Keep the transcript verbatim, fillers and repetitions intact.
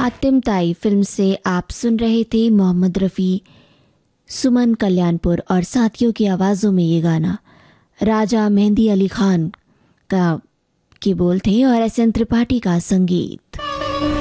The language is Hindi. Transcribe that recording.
हातिम ताई फिल्म से आप सुन रहे थे मोहम्मद रफ़ी, सुमन कल्याणपुर और साथियों की आवाज़ों में ये गाना। राजा मेहंदी अली खान का की बोल थे और एस एन त्रिपाठी का संगीत।